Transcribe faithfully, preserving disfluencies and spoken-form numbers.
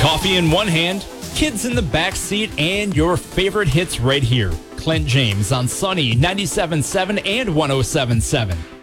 Coffee in one hand, kids in the back seat, and your favorite hits right here. Clint James on Sunny ninety-seven point seven and one oh seven point seven.